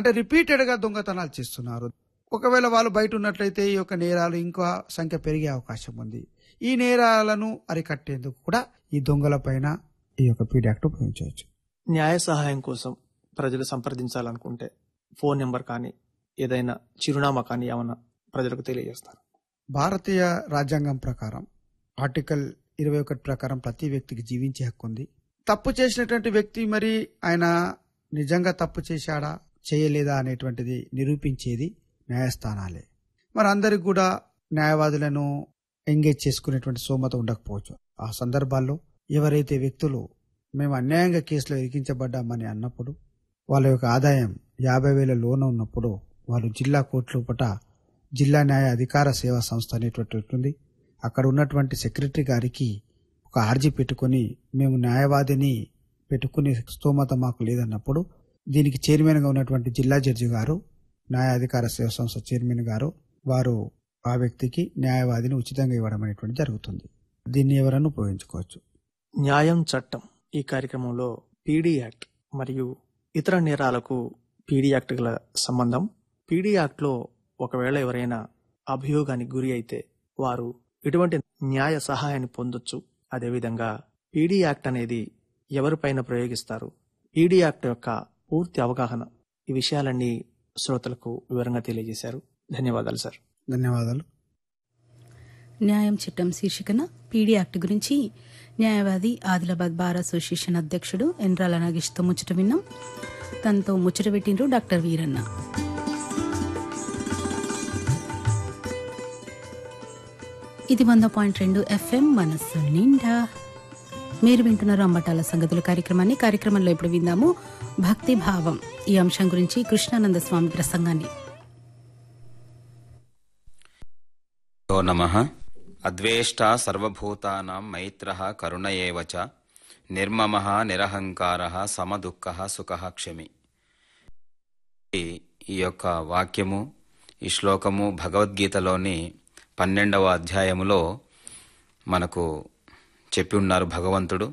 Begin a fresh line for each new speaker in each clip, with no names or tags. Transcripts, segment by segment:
అంటే రిపీటెడ్ గా దొంగతనాలు చేస్తున్నారు. ఒకవేళ వాళ్ళు బయట ఉన్నట్లయితే ఈ యొక్క నేరాలు ఇంకా సంఖ్య పెరిగే అవకాశం ఉంది. ఈ నేరాలను అరికట్టేందుకు కూడా ఈ దొంగల పైన ఈ యొక్క పీడీ యాక్ట్ ఉపయోగించవచ్చు.
న్యాయ సహాయం కోసం ప్రజలు సంప్రదించాలనుకుంటే ఫోన్ నెంబర్ కానీ ఏదైనా చిరునామా కానీ ఏమన్నా ప్రజలకు తెలియజేస్తారు?
భారతీయ రాజ్యాంగం ప్రకారం ఆర్టికల్ 21 ప్రకారం ప్రతి వ్యక్తికి జీవించే హక్కు ఉంది. తప్పు చేసినటువంటి వ్యక్తి మరి ఆయన నిజంగా తప్పు చేశాడా చేయలేదా అనేటువంటిది నిరూపించేది న్యాయస్థానాలే. మరి అందరికి కూడా న్యాయవాదులను ఎంగేజ్ చేసుకునేటువంటి స్తోమత ఉండకపోవచ్చు. ఆ సందర్భాల్లో ఎవరైతే వ్యక్తులు మేము అన్యాయంగా కేసులో ఇరికించబడ్డామని అన్నప్పుడు వాళ్ళ యొక్క ఆదాయం 50,000 లోన ఉన్నప్పుడు వాళ్ళు జిల్లా కోర్టు లోపట జిల్లా న్యాయ అధికార సేవా సంస్థ అనేటువంటి ఉంటుంది. అక్కడ ఉన్నటువంటి సెక్రటరీ గారికి ఒక ఆర్జీ పెట్టుకుని మేము న్యాయవాదిని పెట్టుకునే స్తోమత మాకు లేదన్నప్పుడు దీనికి చైర్మన్గా ఉన్నటువంటి జిల్లా జడ్జి గారు, న్యాయ అధికార సేవా సంస్థ చైర్మన్ గారు వారు ఆ వ్యక్తికి న్యాయవాదిని ఉచితంగా ఇవ్వడం అనేటువంటి జరుగుతుంది. దీన్ని ఎవరన్నా ఉపయోగించుకోవచ్చు.
న్యాయం చట్టం ఈ కార్యక్రమంలో పీడీ యాక్ట్ మరియు ఇతర నేరాలకు పీడీ యాక్ట్ గల సంబంధం. పీడీ యాక్ట్లో ఒకవేళ ఎవరైనా అభియోగానికి గురి అయితే వారు ఎటువంటి న్యాయ సహాయాన్ని పొందొచ్చు. అదేవిధంగా పీడీ యాక్ట్ అనేది ఎవరిపైన ప్రయోగిస్తారు, పీడీ యాక్ట్ యొక్క పూర్తి అవగాహన, ఈ విషయాలన్నీ శ్రోతలకు వివరంగా తెలియజేశారు. ధన్యవాదాలు సార్.
ధన్యవాదాలు.
న్యాయం చట్టం శీర్షికన పీడీ యాక్ట్ గురించి న్యాయవాది ఆదిలాబాద్ బార్ అసోసియేషన్ అధ్యక్షుడు ఎండ్రాల నాగేష్తో ముచ్చట విన్నాం. తనతో ముచ్చట పెట్టిండ్రు డాక్టర్ వీరన్న. ఇది 100.2 FM మనస్సు నిండా. మీరు వింటున్నారు అంబటాల సంగతుల కార్యక్రమాన్ని. కార్యక్రమంలో ఇప్పుడు విందాము భక్తి భావం ఈ అంశం గురించి కృష్ణానంద స్వామి ప్రసంగాన్ని.
నమః. అద్వేష్టా సర్వభూతానాం మైత్రః కరుణ ఏవ చ నిర్మమః నిరహంకారః సమదుఃఖః సుఖః క్షమి. ఈ యొక్క వాక్యము, ఈ శ్లోకము భగవద్గీతలోని 12వ అధ్యాయములో మనకు చెప్పి ఉన్నారు. భగవంతుడు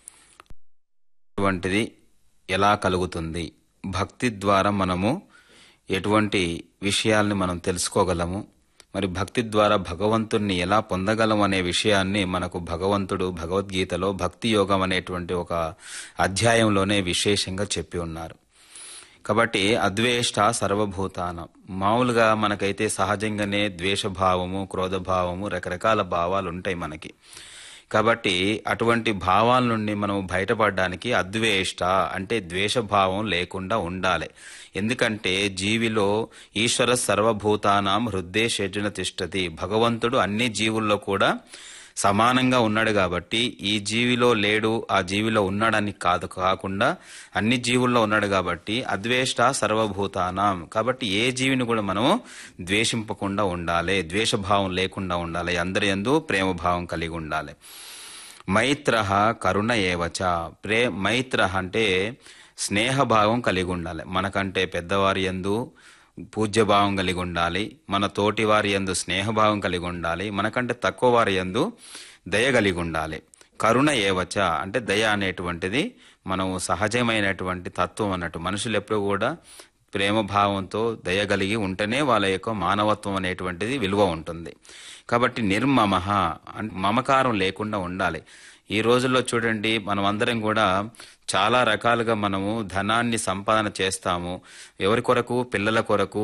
అటువంటిది ఎలా కలుగుతుంది, భక్తి ద్వారా మనము ఎటువంటి విషయాల్ని మనం తెలుసుకోగలము, మరి భక్తి ద్వారా భగవంతుణ్ణి ఎలా పొందగలం అనే విషయాన్ని మనకు భగవంతుడు భగవద్గీతలో భక్తి యోగం అనేటువంటి ఒక అధ్యాయంలోనే విశేషంగా చెప్పి ఉన్నారు. కాబట్టి అద్వేష్ట సర్వభూతానం, మామూలుగా మనకైతే సహజంగానే ద్వేషభావము, క్రోధభావము, రకరకాల భావాలు ఉంటాయి మనకి. కాబట్టి అటువంటి భావాల నుండి మనం బయటపడడానికి అద్వేష్ట అంటే ద్వేషభావం లేకుండా ఉండాలి. ఎందుకంటే జీవిలో ఈశ్వర సర్వభూతానాం హృద్దేశేజన తిష్టతి, భగవంతుడు అన్ని జీవుల్లో కూడా సమానంగా ఉన్నాడు. కాబట్టి ఈ జీవిలో లేడు, ఆ జీవిలో ఉన్నాడని కాకుండా అన్ని జీవుల్లో ఉన్నాడు. కాబట్టి అద్వేష్ట సర్వభూతానాం, కాబట్టి ఏ జీవిని కూడా మనము ద్వేషింపకుండా ఉండాలి, ద్వేషభావం లేకుండా ఉండాలి, అందరి యందు ప్రేమభావం కలిగి ఉండాలి. మైత్రః కరుణ ఏవచ, మైత్రః అంటే స్నేహభావం కలిగి ఉండాలి. మనకంటే పెద్దవారి యందు పూజ్యభావం కలిగి ఉండాలి, మన తోటి వారి యందు స్నేహభావం కలిగి ఉండాలి, మనకంటే తక్కువ వారి యందు దయ కలిగి ఉండాలి. కరుణ ఏవచ అంటే దయ అనేటువంటిది మనం సహజమైనటువంటి తత్వం అన్నట్టు. మనుషులు ఎప్పుడు కూడా ప్రేమభావంతో దయ కలిగి ఉంటేనే వాళ్ళ యొక్క మానవత్వం అనేటువంటిది విలువ ఉంటుంది. కాబట్టి నిర్మమః అంటే మమకారం లేకుండా ఉండాలి. ఈ రోజుల్లో చూడండి, మనం అందరం కూడా చాలా రకాలుగా మనము ధనాన్ని సంపాదన చేస్తాము. ఎవరి కొరకు? పిల్లల కొరకు,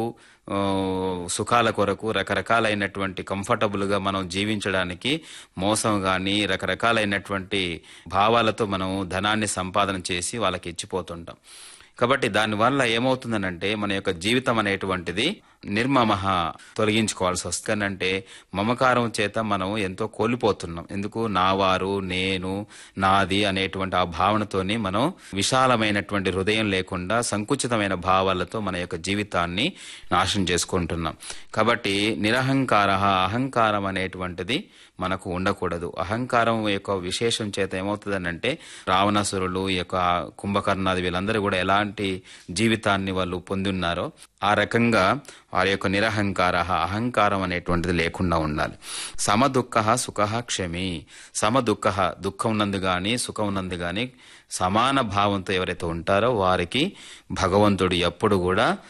సుఖాల కొరకు, రకరకాలైనటువంటి కంఫర్టబుల్గా మనం జీవించడానికి మోసం కానీ రకరకాలైనటువంటి భావాలతో మనం ధనాన్ని సంపాదన చేసి వాళ్ళకి ఇచ్చిపోతుంటాం. కాబట్టి దానివల్ల ఏమవుతుందనంటే మన యొక్క జీవితం అనేటువంటిది నిర్మమః తొలగించుకోవాల్సి వస్తుందంటే మమకారం చేత మనం ఎంతో కోల్పోతున్నాం. ఎందుకు? నావారు, నేను, నాది అనేటువంటి ఆ భావనతోని మనం విశాలమైనటువంటి హృదయం లేకుండా సంకుచితమైన భావాలతో మన యొక్క జీవితాన్ని నాశనం చేసుకుంటున్నాం. కాబట్టి నిరహంకార, అహంకారం అనేటువంటిది మనకు ఉండకూడదు. అహంకారం యొక్క విశేషం చేత ఏమవుతుందనంటే రావణాసురులు, ఈ యొక్క కుంభకర్ణాది వీళ్ళందరూ కూడా ఎలాంటి జీవితాన్ని వాళ్ళు పొంది ఉన్నారో ఆ రకంగా వారి యొక్క నిరహంకార, అహంకారం అనేటువంటిది లేకుండా ఉండాలి. సమదుఃఖ సుఖ క్షమి, సమదుఃఖ దుఃఖం ఉన్నందు గాని సుఖం ఉన్నందు గాని సమాన భావంతో ఎవరైతే ఉంటారో వారికి భగవంతుడు ఎప్పుడు కూడా